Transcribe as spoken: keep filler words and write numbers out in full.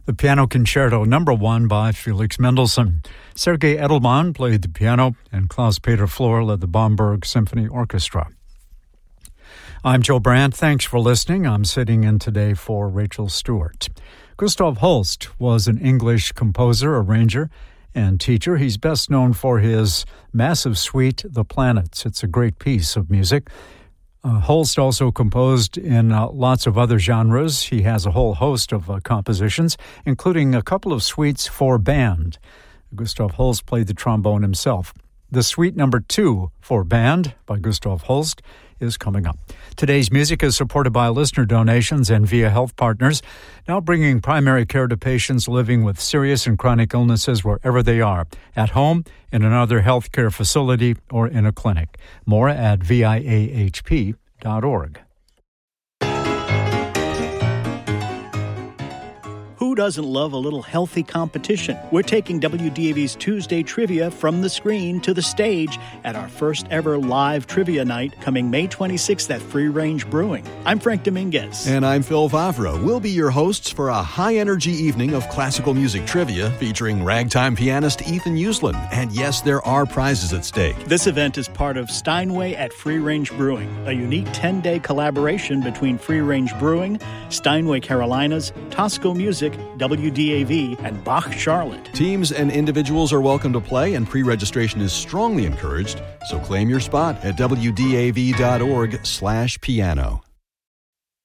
The Piano Concerto Number One by Felix Mendelssohn. Sergei Edelman played the piano, and Klaus-Peter Flor led the Bamberg Symphony Orchestra. I'm Joe Brandt. Thanks for listening. I'm sitting in today for Rachel Stewart. Gustav Holst was an English composer, arranger, and teacher. He's best known for his massive suite, The Planets. It's a great piece of music. Uh, Holst also composed in uh, lots of other genres. He has a whole host of uh, compositions, including a couple of suites for band. Gustav Holst played the trombone himself. The suite number two for band by Gustav Holst is coming up. Today's music is supported by listener donations and via health partners, now bringing primary care to patients living with serious and chronic illnesses wherever they are, at home, in another healthcare facility, or in a clinic. More at V I A H P dot org. Who doesn't love a little healthy competition? We're taking W D A V's Tuesday Trivia from the screen to the stage at our first ever live trivia night coming May twenty-sixth at Free Range Brewing. I'm Frank Dominguez. And I'm Phil Favreau. We'll be your hosts for a high-energy evening of classical music trivia featuring ragtime pianist Ethan Uslan. And yes, there are prizes at stake. This event is part of Steinway at Free Range Brewing, a unique ten-day collaboration between Free Range Brewing, Steinway Carolinas, Tosco Music, W D A V, and Bach Charlotte. Teams and individuals are welcome to play, and pre-registration is strongly encouraged, so claim your spot at W D A V dot org slash piano.